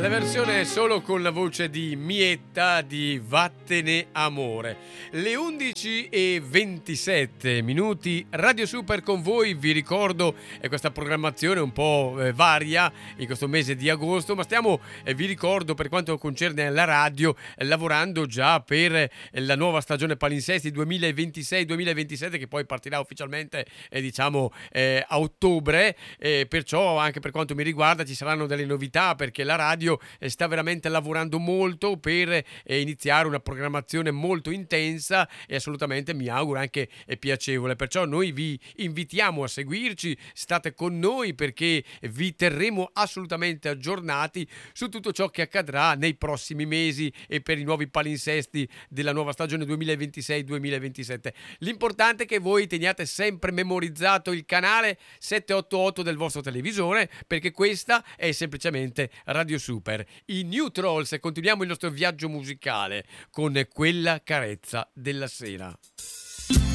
La versione solo con la voce di Mietta di Vattene Amore. Le 11:27 Radio Super con voi, vi ricordo questa programmazione un po' varia in questo mese di agosto, ma stiamo, vi ricordo, per quanto concerne la radio, lavorando già per la nuova stagione palinsesti 2026-2027 che poi partirà ufficialmente a ottobre, perciò anche per quanto mi riguarda ci saranno delle novità, perché la radio sta veramente lavorando molto per iniziare una programmazione molto intensa e assolutamente mi auguro anche piacevole. Perciò noi vi invitiamo a seguirci, state con noi perché vi terremo assolutamente aggiornati su tutto ciò che accadrà nei prossimi mesi e per i nuovi palinsesti della nuova stagione 2026-2027. L'importante è che voi teniate sempre memorizzato il canale 788 del vostro televisore, perché questa è semplicemente Radio Super. I New Trolls, e continuiamo il nostro viaggio musicale con Quella carezza della sera.